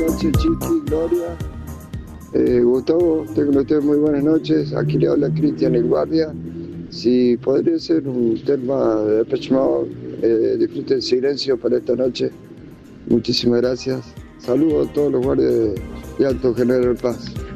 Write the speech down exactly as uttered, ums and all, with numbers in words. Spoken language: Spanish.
noches, Chiqui, Gloria. Eh, Gustavo, tengo ustedes muy buenas noches. Aquí le habla Cristian el Guardia. Si podría ser un tema de Depeche Mode, eh, disfrute el silencio para esta noche. Muchísimas gracias. Saludos a todos los guardias de, de Alto General Paz.